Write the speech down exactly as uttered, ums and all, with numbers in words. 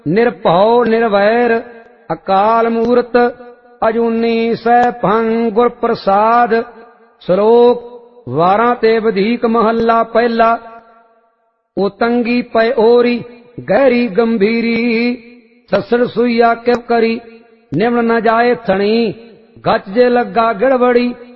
ਨਿਰਭਉ ਨਿਰਵੈਰ ਅਕਾਲ ਮੂਰਤ ਅਜੂਨੀ ਸੈਭੰ ਗੁਰ ਪ੍ਰਸਾਦ। ਸ਼ਲੋਕ ਵਾਰਾਂ ਤੇ ਵਧੀਕ ਮਹੱਲਾ ਪਹਿਲਾ। ਉਤੰਗੀ ਪੈ ਓਰੀ ਗਹਿਰੀ ਗੰਭੀਰੀ ਸਸੜ ਸੂਈਆ ਕਿਵ ਕਰੀ ਨਿਮਨ ਨ ਜਾਏ ਥਣੀ ਗੱਚ ਜੇ ਲੱਗਾ ਗਿੜਵੜੀ